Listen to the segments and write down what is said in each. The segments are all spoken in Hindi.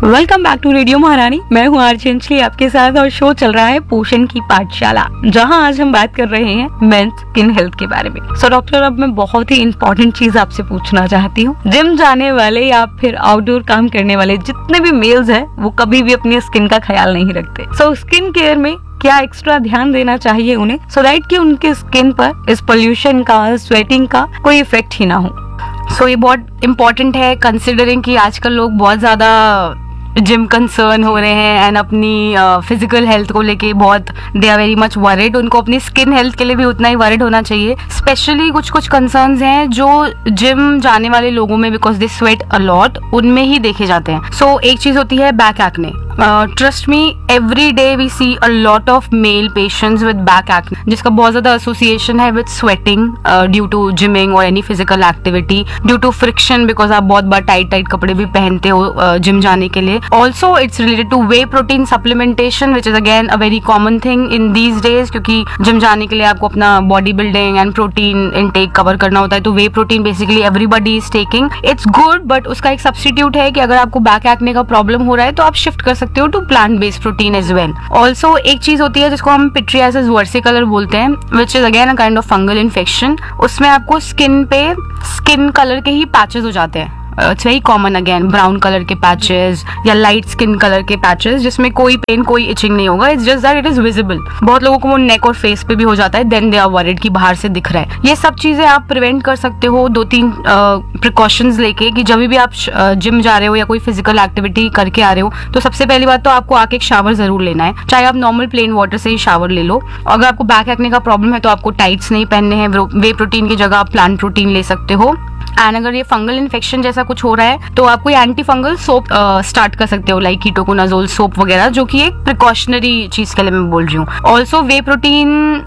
वेलकम बैक टू रेडियो महारानी। मैं हूँ आरजे अंजलि आपके साथ और शो चल रहा है पोषण की पाठशाला, जहाँ आज हम बात कर रहे हैं मेंस स्किन हेल्थ के बारे में। सो डॉक्टर, अब मैं बहुत ही इंपॉर्टेंट चीज आपसे पूछना चाहती हूँ। जिम जाने वाले या फिर आउटडोर काम करने वाले जितने भी मेल्स हैं, वो कभी भी अपनी स्किन का ख्याल नहीं रखते। सो स्किन केयर में क्या एक्स्ट्रा ध्यान देना चाहिए उन्हें, सो दैट कि उनके स्किन पर इस पोल्यूशन का, स्वेटिंग का कोई इफेक्ट ही ना हो। सो ये बहुत इम्पोर्टेंट है, कंसिडरिंग कि आजकल लोग बहुत ज़्यादा जिम कंसर्न हो रहे हैं एंड अपनी फिजिकल हेल्थ को लेके बहुत they are very much worried. उनको अपनी स्किन हेल्थ के लिए भी उतना ही वरिड होना चाहिए। स्पेशली कुछ कुछ कंसर्न्स हैं जो जिम जाने वाले लोगों में, because they sweat a lot, उनमें ही देखे जाते हैं। सो एक चीज होती है back acne. Trust me, every day we C a lot of male patients with back acne, जिसका बहुत ज्यादा एसोसिएशन है with sweating due to gymming और any physical activity, due to friction, because आप बहुत बार टाइट टाइट कपड़े भी पहनते हो जिम जाने के लिए। Also, it's related to whey protein supplementation, which is again a very common thing in these days, क्योंकि जिम जाने के लिए आपको अपना body building and protein intake cover करना होता है। तो वे protein basically everybody is taking. It's good, but उसका एक सब्स्टिट्यूट है कि अगर आपको बैक एक्ने का प्रॉब्लम हो रहा है तो आप शिफ्ट कर सकते हो to plant based protein as well. Also एक चीज होती है जिसको हम पिट्रियासिस वर्सिकलर बोलते हैं, which is again a kind of fungal infection. उसमें आपको स्किन पे स्किन कलर के ही पैचेस हो जाते हैं। It's very common, again brown colour के पैचेस या लाइट स्किन कलर के पैचेस, जिसमें कोई पेन, कोई इचिंग नहीं होगा। It's just that it is visible. बहुत लोगों को वो नेक और फेस पे भी हो जाता है, देन दे आर वरिड कि बाहर से दिख रहा है। ये सब चीजें आप प्रिवेंट कर सकते हो 2-3 प्रिकॉशंस लेके, कि जब भी आप जिम जा रहे हो या कोई फिजिकल एक्टिविटी करके आ रहे हो, तो सबसे पहली बात तो आपको आके एक शावर जरूर लेना है। चाहे आप नॉर्मल प्लेन वाटर से ही शावर ले लो। अगर आपको बैक एक्ने का प्रॉब्लम है तो आपको टाइट्स नहीं पहनने हैं। वे प्रोटीन की जगह आप प्लांट प्रोटीन ले सकते हो। एंड अगर ये फंगल इन्फेक्शन जैसा कुछ हो रहा है तो आप कोई एंटी फंगल सोप स्टार्ट कर सकते हो, लाइक कीटोकोनाजोल सोप वगैरह, जो कि एक प्रिकॉशनरी चीज के लिए मैं बोल रही हूँ। ऑल्सो वे प्रोटीन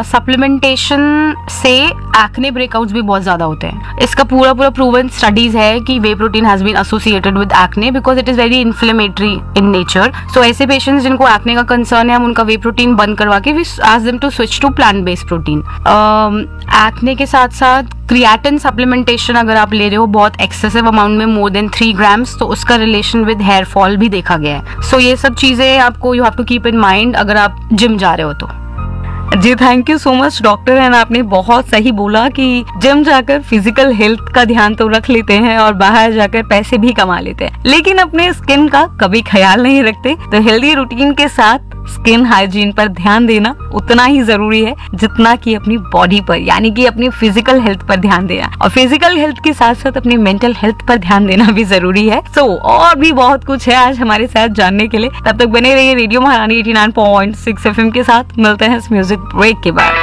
सप्लीमेंटेशन से एक्ने ब्रेकआउट्स भी बहुत ज्यादा होते हैं। इसका पूरा प्रूवन स्टडीज है कि वे protein has been associated with acne because it is very inflammatory in nature. सो ऐसे पेशेंट्स जिनको एक्ने का कंसर्न है, हम उनका वे प्रोटीन बंद करवा के we ask them to switch to plant based protein. Acne के साथ साथ क्रिएटिन सप्लीमेंटेशन अगर आप ले रहे हो बहुत एक्सेसिव अमाउंट में, मोर देन 3 ग्राम्स, तो उसका रिलेशन विद हेयर फॉल भी देखा गया है। सो ये सब चीजें आपको you have to keep in mind अगर आप जिम जा रहे हो तो। जी thank you so much doctor. And आपने बहुत सही बोला कि जिम जाकर फिजिकल हेल्थ का ध्यान तो रख लेते हैं और बाहर जाकर पैसे भी कमा लेते हैं, लेकिन अपने स्किन का कभी ख्याल नहीं रखते। तो हेल्दी रूटीन के साथ स्किन हाइजीन पर ध्यान देना उतना ही जरूरी है जितना कि अपनी बॉडी पर, यानी कि अपनी फिजिकल हेल्थ पर ध्यान देना। और फिजिकल हेल्थ के साथ साथ अपनी मेंटल हेल्थ पर ध्यान देना भी जरूरी है। सो और भी बहुत कुछ है आज हमारे साथ जानने के लिए। तब तक बने रहिए रेडियो महारानी 89.6 FM के साथ। मिलते हैं इस म्यूजिक ब्रेक के बाद।